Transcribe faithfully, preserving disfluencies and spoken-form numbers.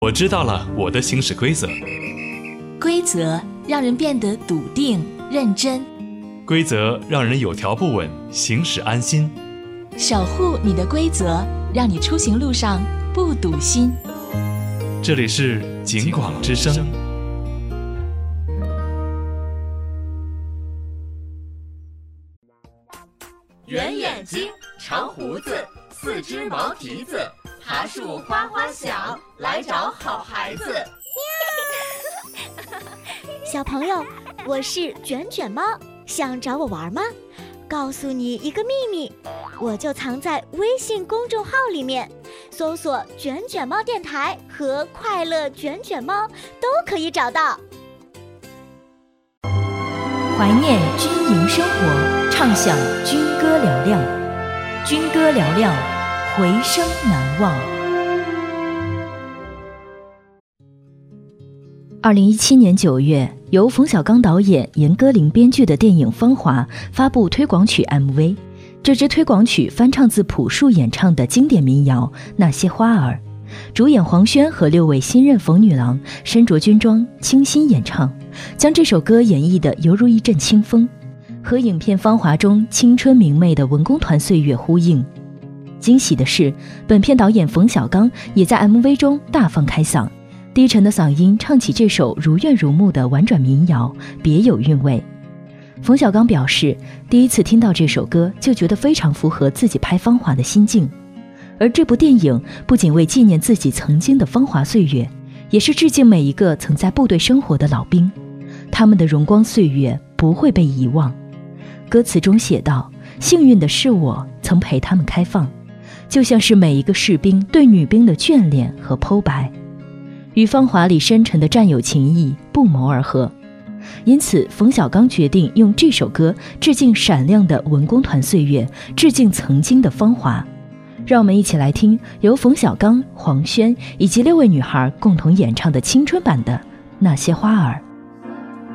我知道了我的行驶规则。 规则让人变得笃定认真， 规则让人有条不紊，行驶安心。 守护你的规则，让你出行路上不堵心。 这里是警广之声。 圆眼睛，长胡子，四只毛蹄子，爬树花花小，来找好孩子。 小朋友，我是卷卷猫，想找我玩吗？告诉你一个秘密，我就藏在微信公众号里面，搜索卷卷猫电台和快乐卷卷猫都可以找到。 怀念军营生活，畅享军歌嘹亮，军歌嘹亮，回声难忘。二零一七年九月，由冯小刚导演、严歌苓编剧的电影《芳华》发布推广曲 M V。这支推广曲翻唱自朴树演唱的经典民谣《那些花儿》，主演黄轩和六位新任冯女郎身着军装，倾心演唱，将这首歌演绎得犹如一阵清风，和影片《芳华》中青春明媚的文工团岁月呼应。惊喜的是，本片导演冯小刚也在 M V 中大放开嗓，低沉的嗓音唱起这首如愿如慕的婉转民谣，别有韵味。冯小刚表示，第一次听到这首歌就觉得非常符合自己拍《芳华》的心境，而这部电影不仅为纪念自己曾经的芳华岁月，也是致敬每一个曾在部队生活的老兵，他们的荣光岁月不会被遗忘。歌词中写道，幸运的是我曾陪他们开放，就像是每一个士兵对女兵的眷恋和剖白，与《芳华》里深沉的战友情谊不谋而合。因此，冯小刚决定用这首歌致敬闪亮的文工团岁月，致敬曾经的芳华。让我们一起来听由冯小刚、黄轩以及六位女孩共同演唱的青春版的《那些花儿》。